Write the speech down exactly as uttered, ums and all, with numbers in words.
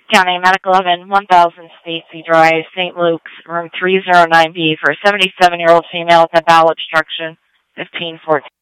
County, Medic eleven, one thousand Stacy Drive, Saint Luke's, room three oh nine B, for a seventy-seven-year-old female with a bowel obstruction, fifteen fourteen.